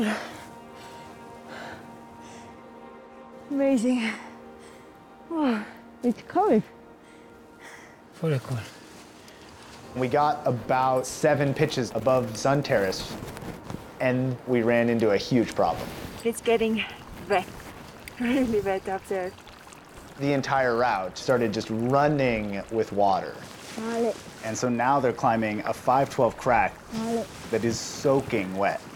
Amazing. Oh, it's cold. Very cool. We got about 7 pitches above Sun Terrace, and we ran into a huge problem. It's getting wet, really wet up there. The entire route started just running with water. Vale, And so now they're climbing a 512 crack vale. that is soaking wet.